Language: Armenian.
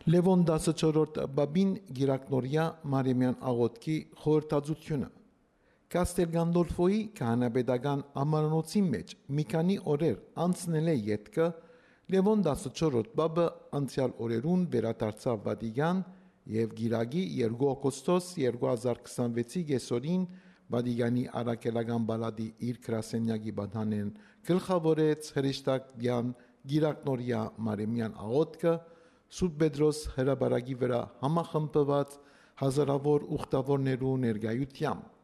Լևոն 14-րդ բաբին գիրակնորյա Մարեմյան աղոտքի խորհրդածությունը Կաստել Գանդոլֆոյի քահանապետական ամարանոցի մեջ մի քանի օրեր անցնել է ետքը Լևոն 14-րդ բաբը անցյալ օրերուն վերադարձավ Վատիկան եւ գիրագի 2 օգոստոս 2026-ի կեսօրին Վատիկանի առաքելական բալադի իր գրասենյակի բանանեն գլխավորեց հրեշտակյան գիրակնորյա Մարեմյան աղոտքը Սուրբ Պետրոս հրաբարակի վրա համախմբված հազարավոր ուխտավորներու ներկայությամբ